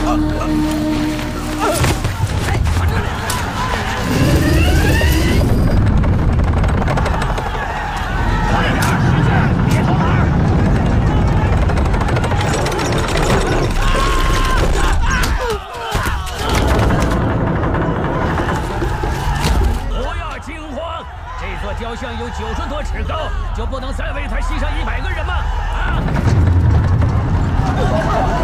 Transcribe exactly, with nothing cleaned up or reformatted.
雕像有九十多尺高，就不能再为他牺牲一百个人吗？啊！